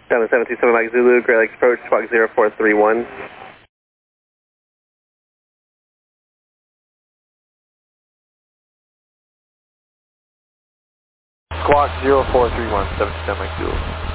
Down to 727 Mike Zulu, Great Lakes approach, squawk 0431. Squawk 0431, 727 Mike Zulu.